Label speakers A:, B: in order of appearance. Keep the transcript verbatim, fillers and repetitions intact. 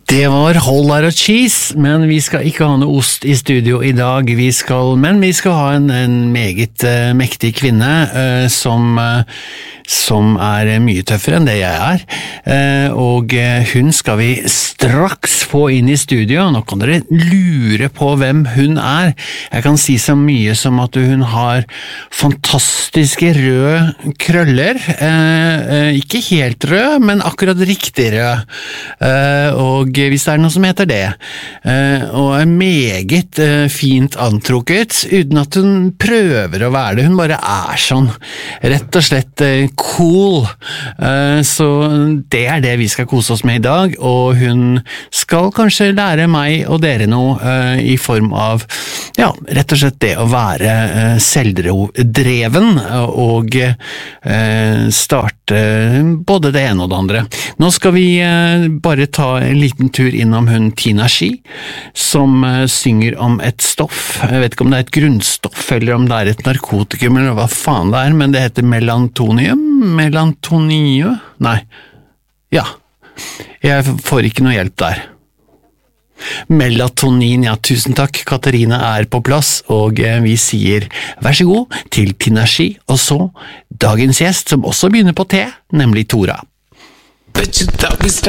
A: Det var Whole Lotta Cheese, men vi skal ikke ha noe ost i studio i dag, vi skal, men vi skal ha en, en meget uh, mektig kvinne uh, som, uh, som er mye tøffere enn det jeg er, uh, og uh, hun skal vi straks få inn i studio. Nå kan dere lure på hvem hun er. Jeg kan si så mye som at hun har fantastiske røde krøller, uh, uh, ikke helt rød, men akkurat riktig rød, uh, og hvis det er noe som heter det, og er meget fint antrukket, uten at hun prøver å være det, hun bare er sånn, rett og slett cool, så det er det vi skal kose oss med i dag, og hun skal kanskje lære meg og dere noe i form av, ja, rett og slett det å være selvdreven og starte både det ene og det andre. Nå skal vi bare ta en liten tur innom hun Tina Shi, som uh, synger om et stoff. Jeg vet ikke om det er et grunnstoff, eller om det er et narkotikum, eller hva faen det er, men det heter melantonium? Melantonium? Nei. Ja. Jeg får ikke noe hjelp der. Melatonin, ja, tusen takk. Katarina er på plass, og uh, vi sier vær så god til Tina Shi, og så dagens gjest, som også begynner på T, nemlig Tora.